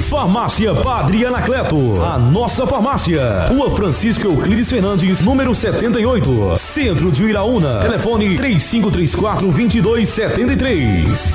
Farmácia Padre Anacleto, a nossa farmácia. Rua Francisco Euclides Fernandes, número 78, Centro de Iraúna. Telefone 3534-2273.